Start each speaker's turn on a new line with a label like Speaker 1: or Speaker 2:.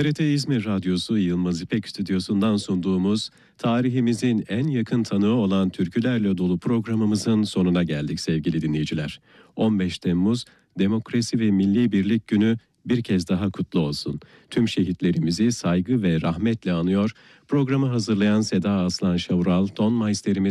Speaker 1: TRT İzmir Radyosu Yılmaz İpek Stüdyosu'ndan sunduğumuz tarihimizin en yakın tanığı olan türkülerle dolu programımızın sonuna geldik sevgili dinleyiciler. 15 Temmuz Demokrasi ve Milli Birlik Günü bir kez daha kutlu olsun. Tüm şehitlerimizi saygı ve rahmetle anıyor. Programı hazırlayan Seda Aslan Şavral, ton maisterimiz